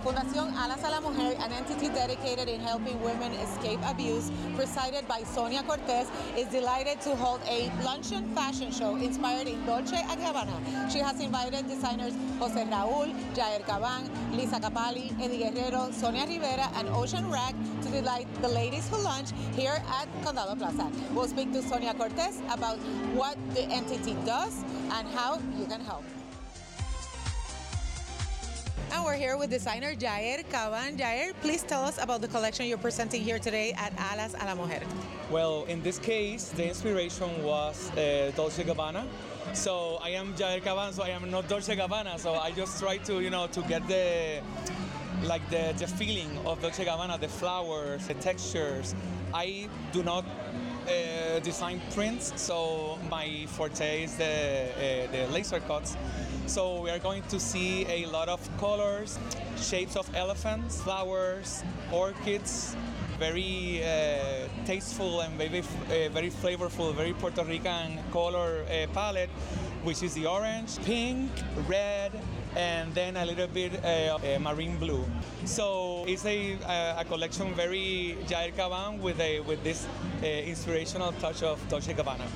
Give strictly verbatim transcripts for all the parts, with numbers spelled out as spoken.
Fundación Alas a la Mujer, an entity dedicated in helping women escape abuse, presided by Sonia Cortez, is delighted to hold a luncheon fashion show inspired in Dolce and Gabbana. She has invited designers Jose Raúl, Jair Caban, Lisa Capali, Eddie Guerrero, Sonia Rivera, and Ocean Rag to delight the ladies who lunch here at Condado Plaza. We'll speak to Sonia Cortez about what the entity does and how you can help. And we're here with designer Jair Caban. Jair, please tell us about the collection you're presenting here today at Alas a la Mujer. Well, in this case, the inspiration was uh, Dolce Gabbana. So I am Jair Caban, so I am not Dolce Gabbana. So I just try to, you know, to get the like the, the feeling of Dolce Gabbana, the flowers, the textures. I do not uh, design prints, so my forte is the uh, the laser cuts. So we are going to see a lot of colors, shapes of elephants, flowers, orchids, very uh, tasteful and very, uh, very flavorful, very Puerto Rican color uh, palette, which is the orange, pink, red, and then a little bit uh, uh, marine blue. So it's a, a, a collection very Jair Caban with a with this uh, inspirational touch of Dolce Gabbana.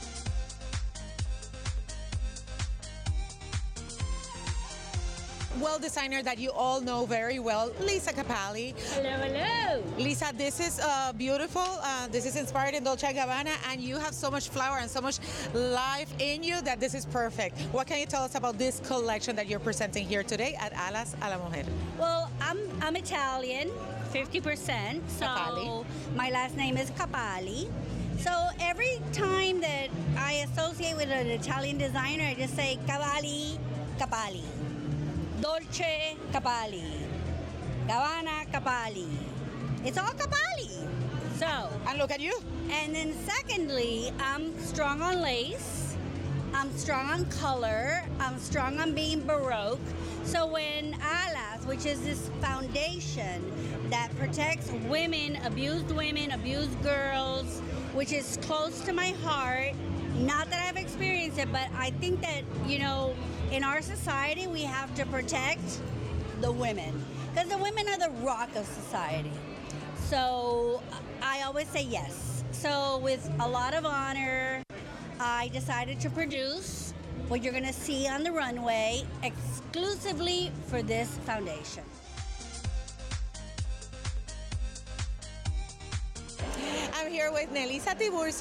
Well, designer that you all know very well, Lisa Capali. Hello, hello. Lisa, this is uh, beautiful. Uh, this is inspired in Dolce and Gabbana, and you have so much flower and so much life in you that this is perfect. What can you tell us about this collection that you're presenting here today at Alas a la Mujer? Well, I'm I'm Italian, fifty percent. So Capali. My last name is Capali. So every time that I associate with an Italian designer, I just say Cavalli, Capali. Dolce Capali, Gabbana Capali. It's all Capali. So, And look at you. and then secondly, I'm strong on lace. I'm strong on color. I'm strong on being Baroque. So when Alas, which is this foundation that protects women, abused women, abused girls, which is close to my heart, not that I've experienced it, but I think that, you know, in our society, we have to protect the women because the women are the rock of society. So I always say yes. So with a lot of honor, I decided to produce what you're going to see on the runway exclusively for this foundation. I'm here with Nelisa Tiburcio.